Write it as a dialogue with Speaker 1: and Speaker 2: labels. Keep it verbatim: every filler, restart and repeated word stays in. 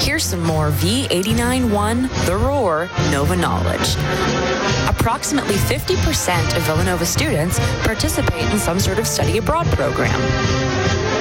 Speaker 1: Here's some more V eighty-nine point one The Roar Nova Knowledge. Approximately fifty percent of Villanova students participate in some sort of study abroad program.